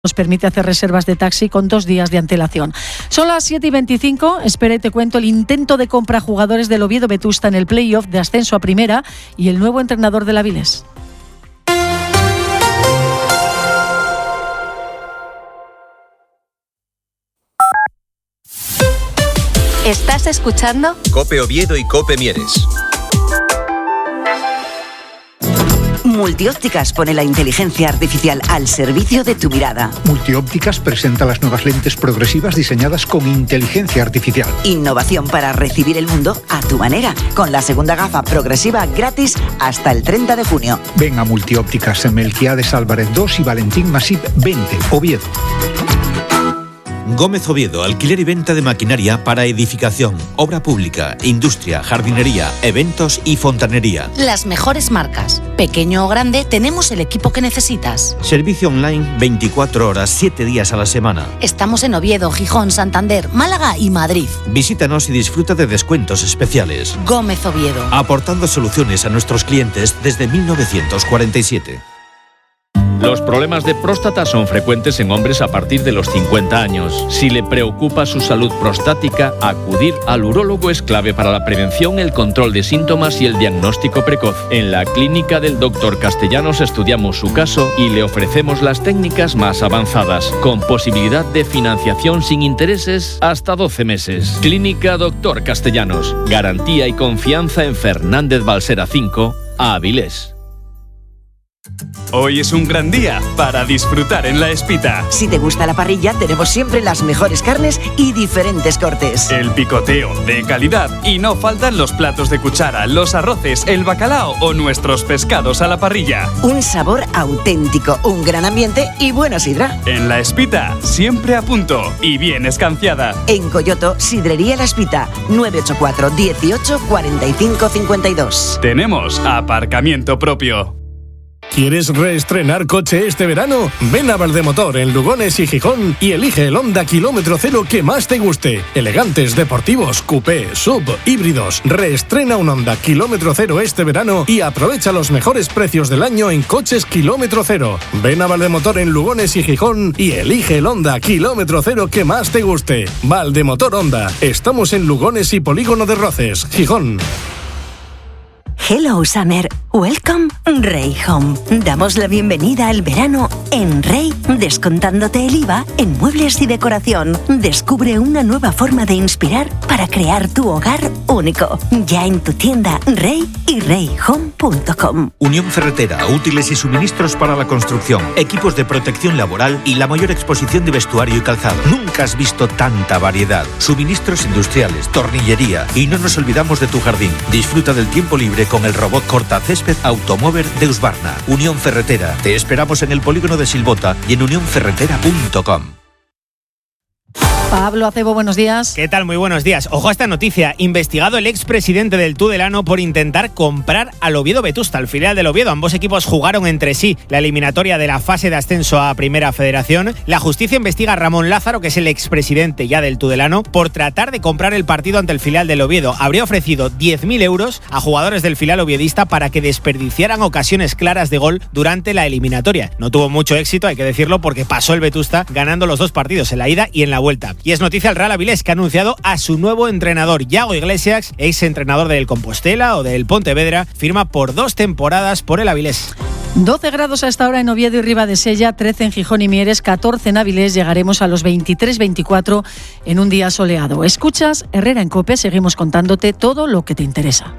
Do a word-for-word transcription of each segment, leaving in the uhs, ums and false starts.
Nos permite hacer reservas de taxi con dos días de antelación. Son las siete y veinticinco. Espera y te cuento el intento de compra a jugadores del Oviedo Vetusta en el playoff de ascenso a primera y el nuevo entrenador del Avilés. ¿Estás escuchando? COPE Oviedo y COPE Mieres. Multiópticas pone la inteligencia artificial al servicio de tu mirada. Multiópticas presenta las nuevas lentes progresivas diseñadas con inteligencia artificial. Innovación para recibir el mundo a tu manera, con la segunda gafa progresiva gratis hasta el treinta de junio. Ven a Multiópticas en Melquiades Álvarez dos y Valentín Masip veinte, Oviedo. Gómez Oviedo, alquiler y venta de maquinaria para edificación, obra pública, industria, jardinería, eventos y fontanería. Las mejores marcas. Pequeño o grande, tenemos el equipo que necesitas. Servicio online veinticuatro horas, siete días a la semana. Estamos en Oviedo, Gijón, Santander, Málaga y Madrid. Visítanos y disfruta de descuentos especiales. Gómez Oviedo. Aportando soluciones a nuestros clientes desde mil novecientos cuarenta y siete. Los problemas de próstata son frecuentes en hombres a partir de los cincuenta años. Si le preocupa su salud prostática, acudir al urólogo es clave para la prevención, el control de síntomas y el diagnóstico precoz. En la clínica del doctor Castellanos estudiamos su caso y le ofrecemos las técnicas más avanzadas, con posibilidad de financiación sin intereses hasta doce meses. Clínica doctor Castellanos. Garantía y confianza en Fernández Balsera cinco, Avilés. Hoy es un gran día para disfrutar en La Espita. Si te gusta la parrilla, tenemos siempre las mejores carnes y diferentes cortes. El picoteo de calidad y no faltan los platos de cuchara, los arroces, el bacalao o nuestros pescados a la parrilla. Un sabor auténtico, un gran ambiente y buena sidra. En La Espita, siempre a punto y bien escanciada. En Coyoto, Sidrería La Espita, nueve ocho cuatro, dieciocho, cuarenta y cinco, cincuenta y dos. Tenemos aparcamiento propio. ¿Quieres reestrenar coche este verano? Ven a Valdemotor en Lugones y Gijón y elige el Honda kilómetro cero que más te guste. Elegantes, deportivos, coupé, sub, híbridos. Reestrena un Honda kilómetro cero este verano y aprovecha los mejores precios del año en coches kilómetro cero. Ven a Valdemotor en Lugones y Gijón y elige el Honda kilómetro cero que más te guste. Valdemotor Honda. Estamos en Lugones y Polígono de Roces, Gijón. Hello Summer, welcome Rey Home. Damos la bienvenida al verano en Rey, descontándote el I V A en muebles y decoración. Descubre una nueva forma de inspirar para crear tu hogar único. Ya en tu tienda Rey y rey home punto com. Unión Ferretera, útiles y suministros para la construcción, equipos de protección laboral y la mayor exposición de vestuario y calzado. Nunca has visto tanta variedad. Suministros industriales, tornillería y no nos olvidamos de tu jardín. Disfruta del tiempo libre con el robot cortacésped Automover de Husqvarna. Unión Ferretera. Te esperamos en el polígono de Silbota y en unión ferretera punto com. Pablo Acebo, buenos días. ¿Qué tal? Muy buenos días. Ojo a esta noticia. Investigado el expresidente del Tudelano por intentar comprar al Oviedo Vetusta, al filial del Oviedo. Ambos equipos jugaron entre sí la eliminatoria de la fase de ascenso a Primera Federación. La justicia investiga a Ramón Lázaro, que es el expresidente ya del Tudelano, por tratar de comprar el partido ante el filial del Oviedo. Habría ofrecido diez mil euros a jugadores del filial oviedista para que desperdiciaran ocasiones claras de gol durante la eliminatoria. No tuvo mucho éxito, hay que decirlo, porque pasó el Vetusta ganando los dos partidos, en la ida y en la vuelta. Y es noticia el Real Avilés, que ha anunciado a su nuevo entrenador. Yago Iglesias, ex entrenador del Compostela o del Pontevedra, firma por dos temporadas por el Avilés. doce grados a esta hora en Oviedo y Ribadesella, trece en Gijón y Mieres, catorce en Avilés. Llegaremos a los veintitrés veinticuatro en un día soleado. Escuchas Herrera en COPE, seguimos contándote todo lo que te interesa.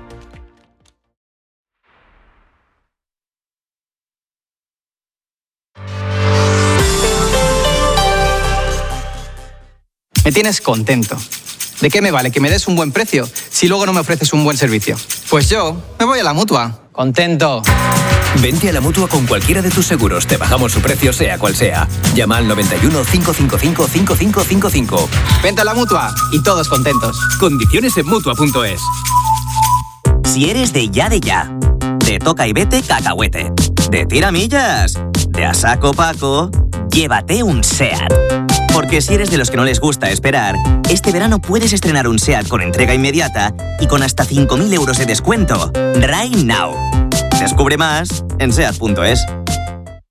Me tienes contento. ¿De qué me vale que me des un buen precio si luego no me ofreces un buen servicio? Pues yo me voy a la Mutua. Contento. Vente a la Mutua con cualquiera de tus seguros. Te bajamos su precio sea cual sea. Llama al noventa y uno, cinco cinco cinco, cinco cinco cinco cinco. Vente a la Mutua y todos contentos. Condiciones en Mutua punto es. Si eres de ya de ya, de toca y vete cacahuete, de tiramillas, de a saco Paco, llévate un SEAT. Porque si eres de los que no les gusta esperar, este verano puedes estrenar un SEAT con entrega inmediata y con hasta cinco mil euros de descuento. Right now. Descubre más en seat punto es.